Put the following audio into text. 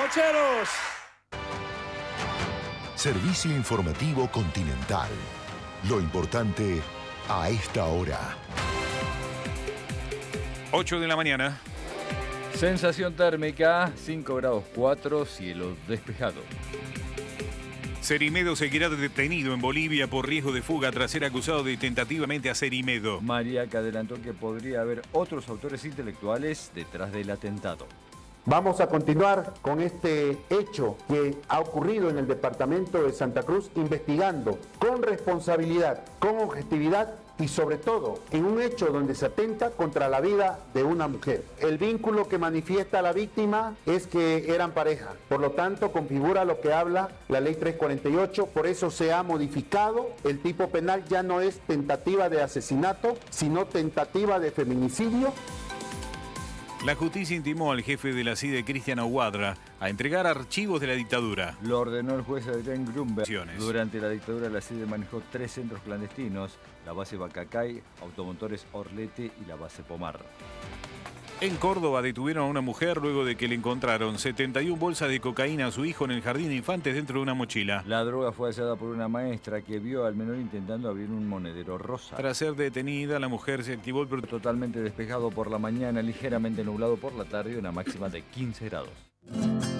¡Nocheros! Servicio informativo Continental. Lo importante a esta hora. 8 de la mañana. Sensación térmica, 5 grados 4, cielo despejado. Cerimedo seguirá detenido en Bolivia por riesgo de fuga tras ser acusado de tentativamente hacer Cerimedo. Mariaca adelantó que podría haber otros autores intelectuales detrás del atentado. Vamos a continuar con este hecho que ha ocurrido en el departamento de Santa Cruz, investigando con responsabilidad, con objetividad y sobre todo en un hecho donde se atenta contra la vida de una mujer. El vínculo que manifiesta la víctima es que eran pareja, por lo tanto configura lo que habla la ley 348, por eso se ha modificado, el tipo penal ya no es tentativa de asesinato, sino tentativa de feminicidio. La justicia intimó al jefe de la CIDE, Cristian Aguadra, a entregar archivos de la dictadura. Lo ordenó el juez Adrián Grunberg. Durante la dictadura, la CIDE manejó 3 centros clandestinos: la base Bacacay, Automotores Orlete y la base Pomar. En Córdoba detuvieron a una mujer luego de que le encontraron 71 bolsas de cocaína a su hijo en el jardín de infantes dentro de una mochila. La droga fue hallada por una maestra que vio al menor intentando abrir un monedero rosa. Tras ser detenida, la mujer se activó el totalmente despejado por la mañana, ligeramente nublado por la tarde y una máxima de 15 grados.